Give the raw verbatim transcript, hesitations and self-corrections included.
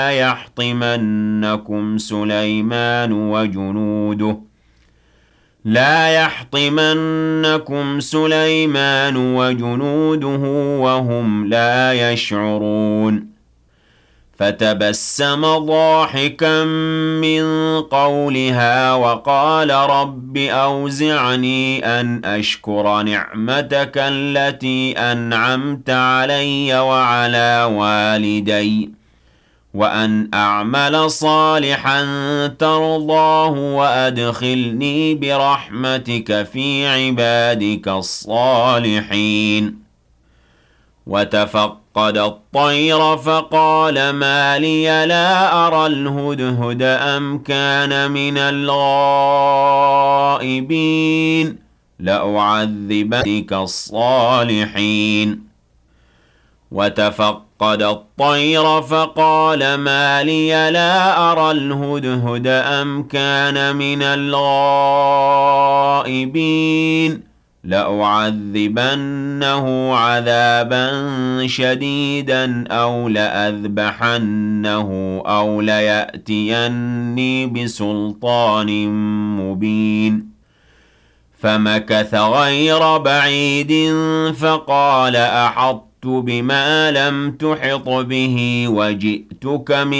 يحطمنكم سليمان وجنوده لا يحطمنكم سليمان وجنوده وهم لا يشعرون فتبسم ضاحكا من قولها وقال رب أوزعني أن أشكر نعمتك التي أنعمت علي وعلى والدي وأن أعمل صالحا ترضاه وأدخلني برحمتك في عبادك الصالحين وتفقد الطير فقال ما لي لا أرى الهدهد أم كان من الغائبين لأعذبنك الصالحين وتفقد الطير فقال ما لي لا أرى الهدهد أم كان من الغائبين لأعذبنه عذابا شديدا أو لأذبحنه أو ليأتيني بسلطان مبين فمكث غير بعيد فقال أحطت بما لم تحط به وجئتك من